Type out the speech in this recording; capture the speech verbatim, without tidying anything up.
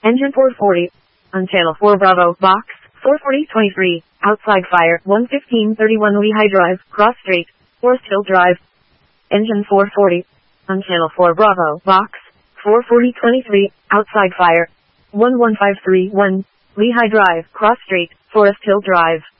Engine four forty. On channel four Bravo, box, four forty twenty-three, outside fire, one fifteen thirty-one Lehigh Drive, cross straight, Forest Hill Drive. Engine four forty. On channel four Bravo, box, four forty twenty-three, outside fire, one one five three one, Lehigh Drive, cross straight, Forest Hill Drive.